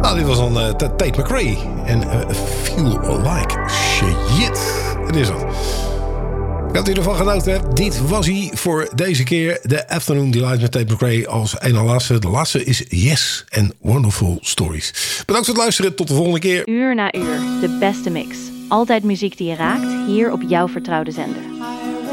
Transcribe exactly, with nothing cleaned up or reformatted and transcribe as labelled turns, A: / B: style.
A: Nou, dit was dan uh, Tate McRae. En uh, Feel Like Shit. Het is dat. Ik hoop dat u ervan genoten hebt. Dit was hij voor deze keer. De Afternoon Delight met Tate McRae als een en laatste. De laatste is Yes and Wonderful Stories. Bedankt voor het luisteren. Tot de volgende keer.
B: Uur na uur. De beste mix. Altijd muziek die je raakt. Hier op jouw vertrouwde zender.